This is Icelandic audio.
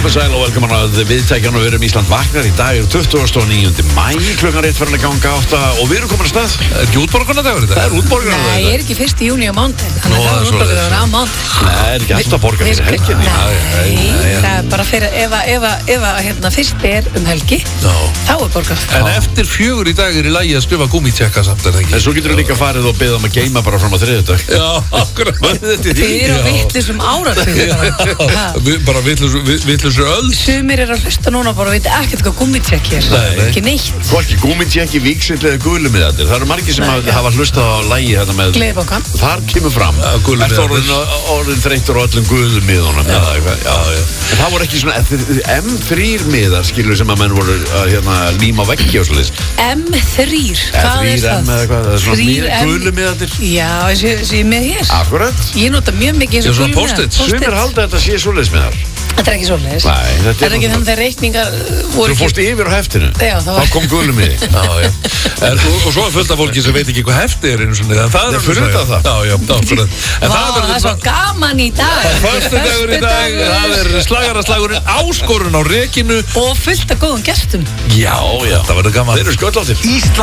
og sæl og velkomin að viðtækjan og við erum Ísland vaknar. Í dag 29. maí, klukkan rétt farin að ganga 8 og við erum komin að stað. Það ekki útborgunardagur í dag? Það útborgunardagur. Nei, ég er ekki 1. júní á mándaginn. Þannig að það útborgunardagur á mándaginn. Nei, það ekki alltaf borgar fyrir helginni. Nei, það er bara fyrir, ef fyrst er helgi, þá er borgar. En eftir 4 í dag er í lagi að skrifa gúmmítjekka samt, er það ekki? En svo getur við líka farið og beðið að geima bara fram á þriðjudag. Já, akkurat. Þið eru á vitlausum áratugum bara vitlausur öll. Sumir eru að hlusta núna bara og veit ekkert hvað gúmmítjekki er. Ekki neitt. Hvorki gúmmítjekki, víksill eða gulumiðarnir. Það eru margir sem hafa hlustað á lagi þetta með Gleðibankann. Þar kemur fram. Eftir orðin þreyttur á öllum gulumiðunum. Já. En það voru ekki svona M3 miðar, skilur, sem að menn voru að líma á veggi og svolítið. M3, hvað er það? M eða hvað, það er svona gulumiðarnir. Já, þessi ég með hér. Akkurat. Ég nota mjög mikið Já, svona post-its. Sumir halda þetta sé svoleiðis miðar. Þetta er ekki svoleiðis. Nei, þetta er ekki þannig þegar reikningar voru Þú fórst yfir á heftinu. Já, þá kom gulumiði. Og svo er fullt af fólki sem veit ekki hvað hefti er einu svona. Það er fyrir þetta það. Já, fyrir þetta. Það er svo gaman í dag. Föstudagur í dag, það er slagaraslagurinn, áskorun á rekinu. Og fullt af góðum gestum. Já, það verður gaman. Þeir eru sköllóttir.